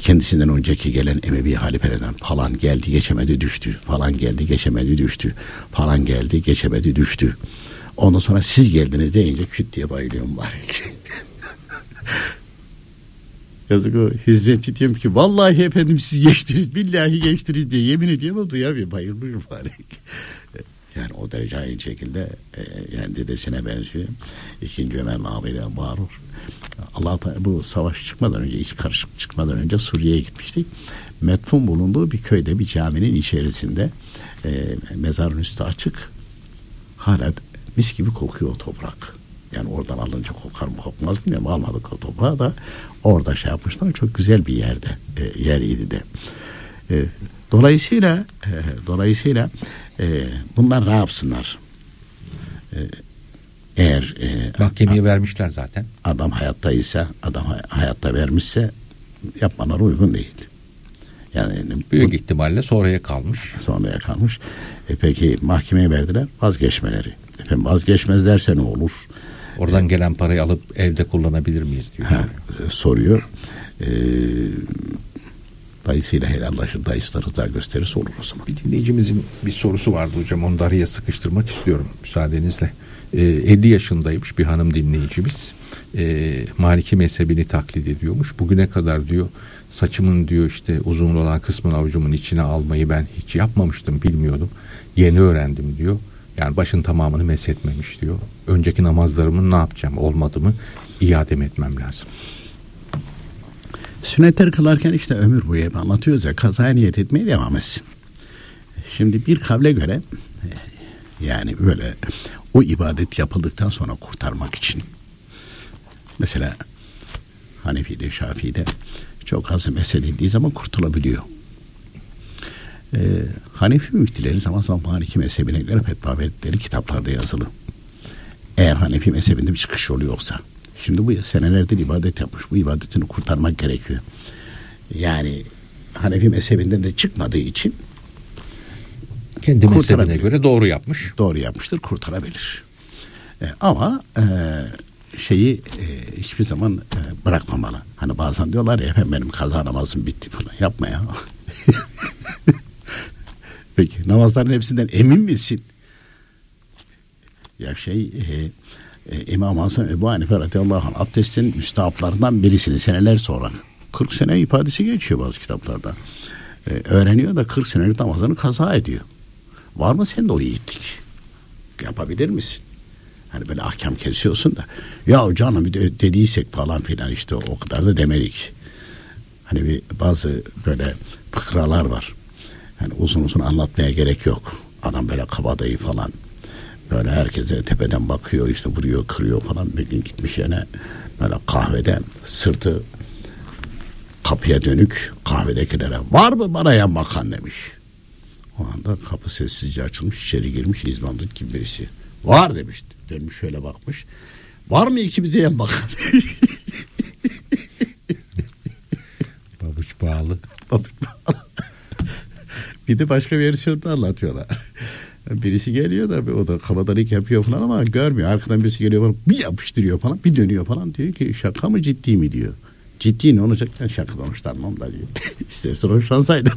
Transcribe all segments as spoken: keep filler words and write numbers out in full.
kendisinden önceki gelen Emevi halifelerden falan geldi geçemedi düştü, falan geldi geçemedi düştü, falan geldi geçemedi düştü. Ondan sonra siz geldiniz deyince küt diye bayılıyorum bari. Yazık o hizmetçi diyorum ki vallahi efendim siz geçtiniz, billahi geçtiniz diye yemin ediyorum, duyamıyor, bayılmıyor bari. Yani o derece aynı şekilde e, yani dedesine benziyor. İkinci Ömer abiyle bağırır. Allah bu savaş çıkmadan önce, iç karışık çıkmadan önce Suriye'ye gitmiştik. Metfun bulunduğu bir köyde, bir caminin içerisinde e, mezarın üstü açık. Hala mis gibi kokuyor o toprak. Yani oradan alınca kokar mı kokmaz mı bilmiyorum. Almadık o toprağı da orada şey yapmışlar. Çok güzel bir yerde, e, yeriydi de. E, dolayısıyla e, dolayısıyla e, bunlar ne yapsınlar? E, eğer e, mahkemeye a, vermişler zaten. Adam hayattaysa, adam hayatta vermişse yapmaları uygun değil. Yani büyük bu, ihtimalle sonraya kalmış. Sonraya kalmış. E, peki mahkemeye verdiler, vazgeçmeleri. Efendim vazgeçmezlerse ne olur? Oradan gelen parayı alıp evde kullanabilir miyiz diyor. Ha, soruyor. Ee, dayısıyla helallaşır, dayısı da rıza gösterirse olur o zaman. Bir dinleyicimizin bir sorusu vardı hocam. Onu da araya sıkıştırmak istiyorum müsaadenizle. Ee, elli yaşındaymış bir hanım dinleyicimiz. Ee, Maliki mezhebini taklit ediyormuş. Bugüne kadar diyor saçımın diyor işte uzun olan kısmını avucumun içine almayı ben hiç yapmamıştım, bilmiyordum. Yeni öğrendim diyor. Yani başın tamamını meshetmemiş diyor. Önceki namazlarımın ne yapacağım? Olmadı mı? İade mi etmem lazım? Sünnetleri kılarken işte ömür boyu hep anlatıyoruz ya, kazaya niyet etmeye devam etsin. Şimdi bir kavle göre yani böyle o ibadet yapıldıktan sonra kurtarmak için, mesela Hanefi'de, Şafii'de çok az mesedildiği zaman kurtulabiliyor. Ee, Hanefi müftileri zaman zaman Maliki mezhebine göre fetva verdikleri kitaplarda yazılı. Eğer Hanefi mezhebinde bir çıkış yolu yoksa, şimdi bu senelerdir ibadet yapmış, bu ibadetini kurtarmak gerekiyor. Yani Hanefi mezhebinden de çıkmadığı için kendi mezhebine göre doğru yapmış. Doğru yapmıştır, kurtarabilir. Ee, ama e, şeyi e, hiçbir zaman e, bırakmamalı. Hani bazen diyorlar ya efendim benim kaza namazım bitti falan. Yapma ya. Peki namazların hepsinden emin misin? Ya şey e, e, İmam Hasan Ebu Hanife radıyallahu anh abdestin müstahaplarından birisini seneler sonra, kırk sene ifadesi geçiyor bazı kitaplarda. E, öğreniyor da kırk senelik namazını kaza ediyor. Var mı sende o yiğitlik? Yapabilir misin? Hani böyle ahkam kesiyorsun da ya canım bir de dediysek falan filan, işte o kadar da demedik. Hani bir bazı böyle fıkralar var. Yani uzun uzun anlatmaya gerek yok. Adam böyle kabadayı falan böyle herkese tepeden bakıyor, işte vuruyor kırıyor falan. Bir gün gitmiş yine böyle kahvede sırtı kapıya dönük kahvedekilere var mı bana yan bakan demiş. O anda kapı sessizce açılmış, içeri girmiş İzbandut gibi birisi. Var demiş. Dönmüş şöyle bakmış. Var mı ikimize yan bakan demiş. Babuç bağlı. Babuç bağlı. Bir de başka versiyonda anlatıyorlar. Birisi geliyor da o da kabadayılık yapıyor falan ama görmüyor. Arkadan birisi geliyor falan, bir yapıştırıyor falan, bir dönüyor falan, diyor ki şaka mı ciddi mi diyor. Ciddi ne olacak, ben şakadan hoşlanmam da diyor. İstersen hoşlansaydın.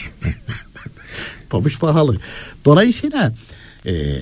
Pabuç pahalı. Dolayısıyla e,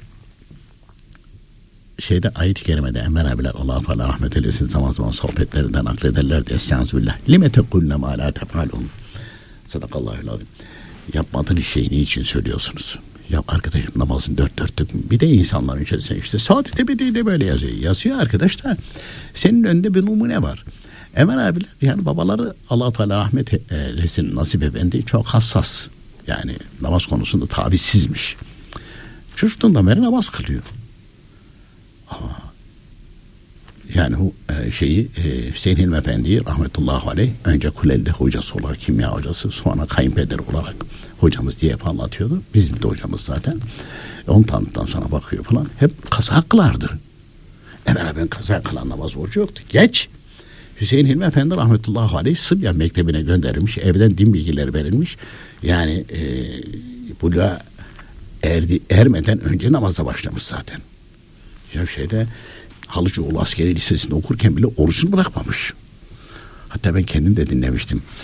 şeyde ayet-i kerimede Enver abiler Allah-u Teala rahmet eylesin zaman zaman sohbetlerinden naklederler diye estağfirullah. Lime tekulne ma la tefalun. Sadakallahul azim. Yapmadığınız şeyi niçin söylüyorsunuz? Ya arkadaşım namazın dört dörtlük. Bir de insanların içerisinde işte saat tepede böyle yazıyor. Yazıyor arkadaş da senin önünde bir numune var. Enver abiler yani babaları Allah-u Teala rahmet eylesin Nasip Efendi çok hassas. Yani namaz konusunda tavizsizmiş. Çocukluğundan beri namaz kılıyor. Ama yani o e, şeyi e, Hüseyin Hilmi Efendi'yi rahmetullahi aleyh önce Kuleli'de hocası olarak, kimya hocası, sonra kayınpeder olarak hocamız diye hep anlatıyordu. Bizim de hocamız zaten. On tanıdıktan sonra bakıyor falan. Hep kaza kılardı. Evvela ben kaza kılan namaz borcu yoktu. Geç. Hüseyin Hilmi Efendi rahmetullahi aleyh Sıbyan Mektebi'ne gönderilmiş. Evden din bilgileri verilmiş. Yani e, buluğa erdi, ermeden önce namaza başlamış zaten. Ya şeyde Halıcıoğlu Askeri Lisesi'nde okurken bile orucunu bırakmamış. Hatta ben kendim de dinlemiştim.